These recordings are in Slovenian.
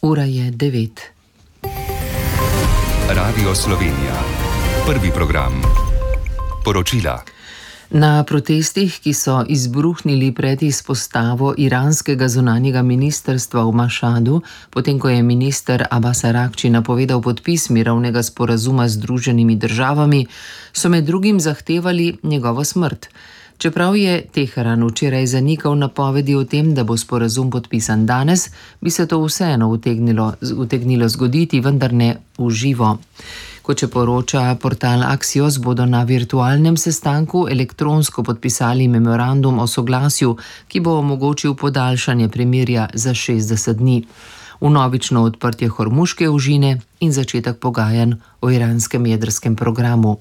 Ura je 9. Radio Slovenija. Prvi program. Poročila. Na protestih, ki so izbruhnili pred izpostavo iranskega zunanjega ministrstva v Mašadu, potem ko je minister Abbas Aragči napovedal podpis mirovnega sporazuma z Združenimi državami, so med drugim zahtevali njegovo smrt. Čeprav je Teheran včeraj zanikal napovedi o tem, da bo sporazum podpisan danes, bi se to vseeno utegnilo zgoditi, vendar ne v živo. Kot še poroča portal Axios, bodo na virtualnem sestanku elektronsko podpisali memorandum o soglasju, ki bo omogočil podaljšanje premirja za 60 dni, vnovično odprtje Hormuške ožine in začetek pogajanj o iranskem jedrskem programu.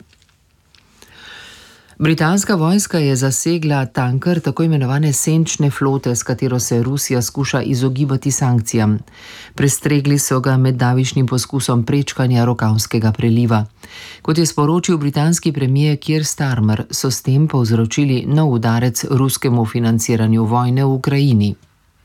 Britanska vojska je zasegla tanker tako imenovane senčne flote, s katero se Rusija skuša izogibati sankcijam. Prestregli so ga med davišnim poskusom prečkanja Rokavskega preliva. Kot je sporočil britanski premier Keir Starmer, so s tem povzročili nov udarec ruskemu financiranju vojne v Ukrajini.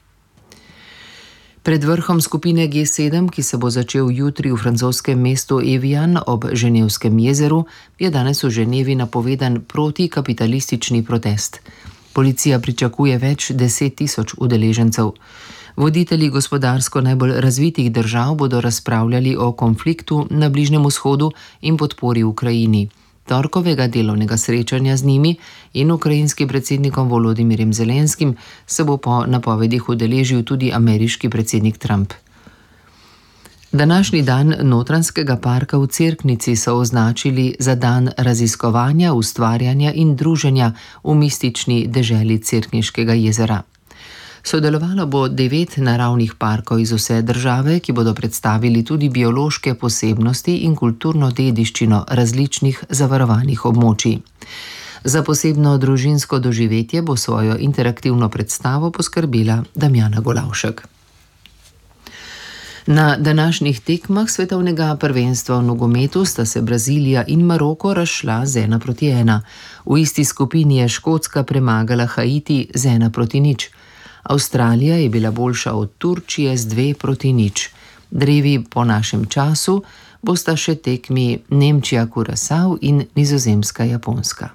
Pred vrhom skupine G7, ki se bo začel jutri v francoskem mestu Evian ob Ženevskem jezeru, je danes v Ženevi napovedan protikapitalistični protest. Policija pričakuje več 10 000 udeležencev. Voditelji gospodarsko najbolj razvitih držav bodo razpravljali o konfliktu na Bližnjem vzhodu in podpori Ukrajini. Torkovega delovnega srečanja z njimi in ukrajinskim predsednikom Volodimirjem Zelenskim se bo po napovedih udeležil tudi ameriški predsednik Trump. Današnji dan Notranjskega parka v Cerknici so označili za dan raziskovanja, ustvarjanja in druženja v mistični deželi Cerkniškega jezera. Sodelovalo bo 9 naravnih parkov iz vse države, ki bodo predstavili tudi biološke posebnosti in kulturno dediščino različnih zavarovanih območij. Za posebno družinsko doživetje bo svojo interaktivno predstavo poskrbela Damjana Golavšek. Na današnjih tekmah svetovnega prvenstva v nogometu sta se Brazilija in Maroko razšla z 1-1. V isti skupini je Škotska premagala Haiti z 1-0. Avstralija je bila boljša od Turčije z 2-0. Drevi po našem času bosta še tekmi Nemčija-Kurasau in Nizozemska-Japonska.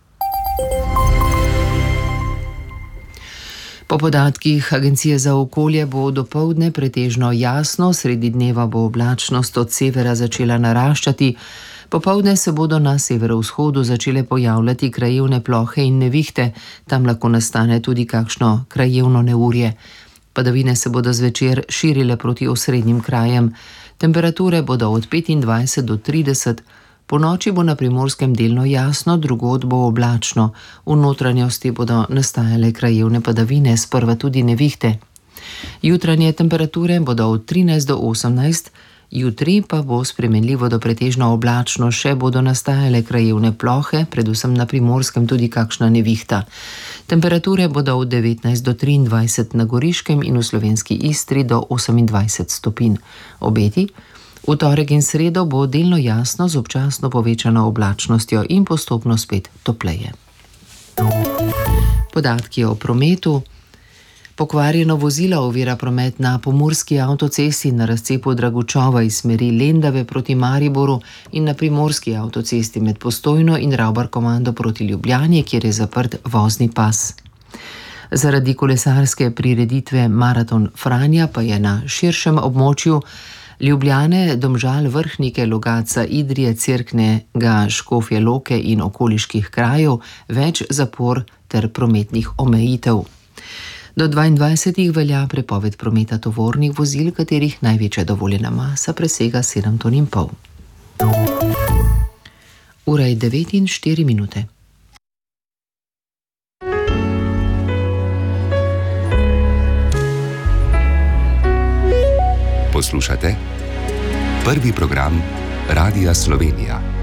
Po podatkih Agencije za okolje bo dopoldne pretežno jasno, sredi dneva bo oblačnost od severa začela naraščati, popoldne se bodo na severovzhodu začele pojavljati krajevne plohe in nevihte, tam lahko nastane tudi kakšno krajevno neurje. Padavine se bodo zvečer širile proti osrednjim krajem, temperature bodo od 25 do 30, ponoči bo na Primorskem delno jasno, drugod bo oblačno, v notranjosti bodo nastajale krajevne padavine, sprva tudi nevihte. Jutranje temperature bodo od 13 do 18, jutri pa bo spremenljivo do pretežno oblačno, še bodo nastajale krajevne plohe, predvsem na Primorskem tudi kakšna nevihta. Temperature bodo od 19 do 23 na Goriškem in v slovenski Istri do 28 stopinj. Obeti? V torek in sredo bo delno jasno z občasno povečano oblačnostjo in postopno spet topleje. Podatki o prometu. Pokvarjeno vozilo ovira promet na pomurski avtocesti na razcepu Dragučova iz smeri Lendave proti Mariboru in na primorski avtocesti med Postojno in Ravbarkomando proti Ljubljani, kjer je zaprt vozni pas. Zaradi kolesarske prireditve Maraton Franja pa je na širšem območju Ljubljane, Domžal, Vrhnike, Logatca, Idrije, Cerknega, Škofje Loke in okoliških krajev več zapor ter prometnih omejitev. Do 22. velja prepoved prometa tovornih vozil, katerih največja dovoljena masa presega 7,5 ton. Ura je 9:04. Poslušate prvi program Radia Slovenija.